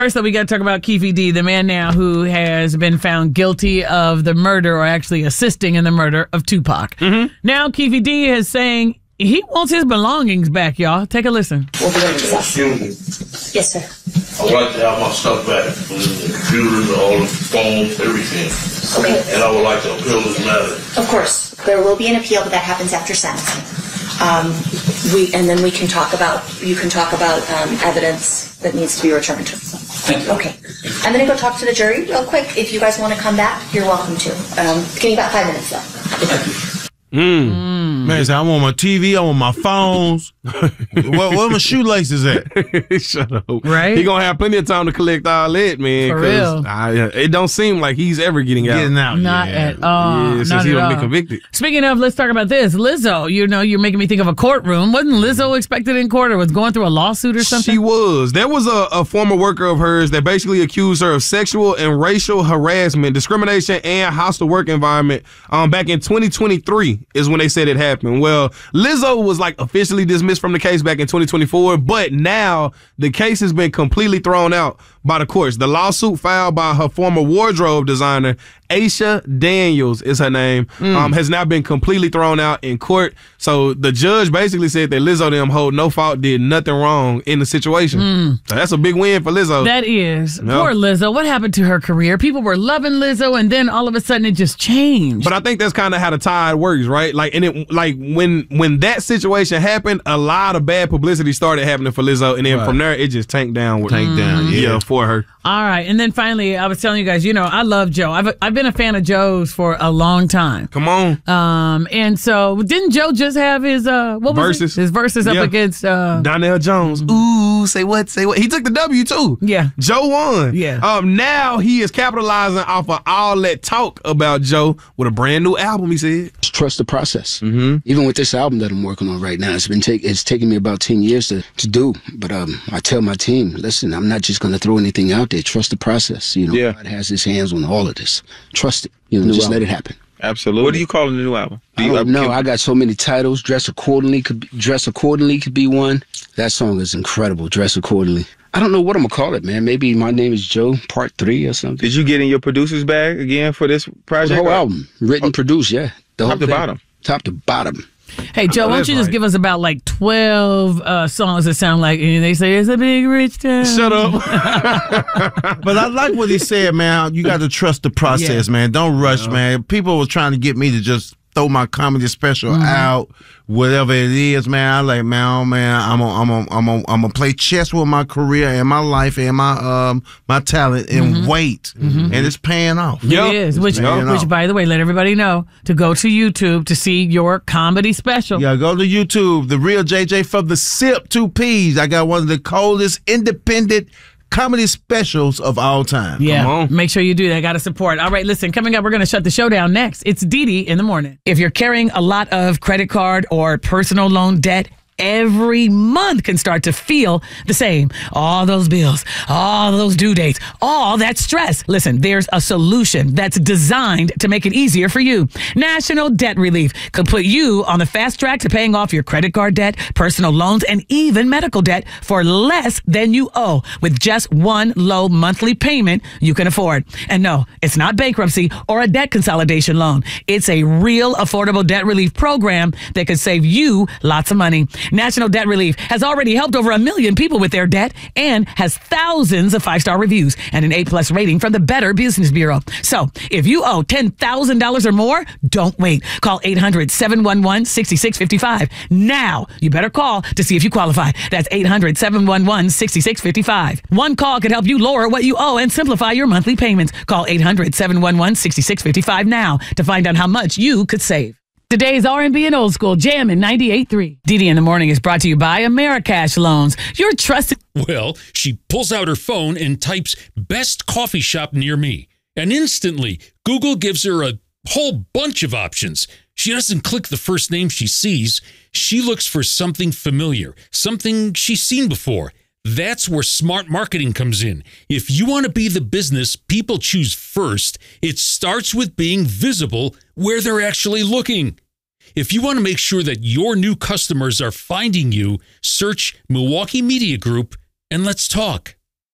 First, though, we got to talk about Keffe D, the man now who has been found guilty of the murder, or actually assisting in the murder, of Tupac. Mm-hmm. Now, Keffe D is saying he wants his belongings back, y'all. Take a listen. Yes, sir. I would like to have my stuff back, the computers, all the phones, everything. Okay. And I would like to appeal this matter. Of course, there will be an appeal, but that happens after sentencing. And then we can talk about, evidence that needs to be returned. Thank you. Okay. I'm going to go talk to the jury real quick. If you guys want to come back, you're welcome to. Give me about 5 minutes, though. Thank you. Man, so I want my TV, I want my phones. Where my shoelaces at? Shut up. Right? He gonna have plenty of time to collect all that, man. For real. It don't seem like he's ever getting out. Not at all. Yeah, since Not he at don't all. be convicted. Speaking of, let's talk about this. Lizzo, you're making me think of a courtroom. Wasn't Lizzo expected in court or was going through a lawsuit or something? She was. There was a former worker of hers that basically accused her of sexual and racial harassment, discrimination, and hostile work environment. Back in 2023 is when they said it happened. Well, Lizzo was like officially dismissed from the case back in 2024, but now the case has been completely thrown out by the courts. The lawsuit filed by her former wardrobe designer, Aisha Daniels is her name, has now been completely thrown out in court. So the judge basically said that Lizzo them hold no fault, did nothing wrong in the situation. So that's a big win for Lizzo. That is. Yep. Poor Lizzo. What happened to her career? People were loving Lizzo, and then all of a sudden it just changed. But I think that's kind of how the tide works, right? Like, and it like when that situation happened, a lot of bad publicity started happening for Lizzo, and then from there it just tanked down. Yeah, for her. All right, and then finally, I was telling you guys, I love Joe. I've been a fan of Joe's for a long time. Come on. And so didn't Joe just have his Versus. His verses up against Donnell Jones. Ooh, say what? He took the W too. Yeah. Joe won. Yeah. Now he is capitalizing off of all that talk about Joe with a brand new album, he said. Trust the process. Even with this album that I'm working on right now, it's taken me about 10 years to do. But I tell my team, listen, I'm not just going to throw anything out there. Trust the process. God has his hands on all of this. Trust it. Just let it happen. Absolutely. What do you call the new album? I don't know. I got so many titles. Dress Accordingly could be one. That song is incredible. Dress Accordingly. I don't know what I'm gonna call it, man. Maybe My Name Is Joe Part 3 or something. Did you get in your producer's bag again for this project? The whole album, written, produced, yeah. The whole top to thing. bottom. Top to bottom. Hey, Joe, why don't you just give us about like 12 songs that sound like, and they say it's a big rich town. Shut up. But I like what he said, man. You got to trust the process, man. Don't rush, man. People were trying to get me to just throw my comedy special out, whatever it is, man. I like, man, I'm gonna play chess with my career and my life and my talent and wait, and it's paying off. It is, which by the way, let everybody know to go to YouTube to see your comedy special. Yeah, go to YouTube, The Real JJ from the SIP 2 Ps. I got one of the coldest independent comedy specials of all time. Yeah, Come on. Make sure you do that. Got to support. All right, listen, coming up, we're going to shut the show down next. It's Dee Dee in the morning. If you're carrying a lot of credit card or personal loan debt, every month can start to feel the same. All those bills, all those due dates, all that stress. Listen, there's a solution that's designed to make it easier for you. National Debt Relief could put you on the fast track to paying off your credit card debt, personal loans, and even medical debt for less than you owe with just one low monthly payment you can afford. And no, it's not bankruptcy or a debt consolidation loan. It's a real affordable debt relief program that could save you lots of money. National Debt Relief has already helped over 1 million people with their debt and has thousands of 5-star reviews and an A+ rating from the Better Business Bureau. So if you owe $10,000 or more, don't wait. Call 800-711-6655. Now, you better call to see if you qualify. That's 800-711-6655. One call could help you lower what you owe and simplify your monthly payments. Call 800-711-6655 now to find out how much you could save. Today's R&B and old school jam in 98.3. Dee Dee in the morning is brought to you by Americash Loans. Your trusted... Well, she pulls out her phone and types best coffee shop near me. And instantly, Google gives her a whole bunch of options. She doesn't click the first name she sees. She looks for something familiar, something she's seen before. That's where smart marketing comes in. If you want to be the business people choose first, it starts with being visible where they're actually looking. If you want to make sure that your new customers are finding you, search Milwaukee Media Group and let's talk.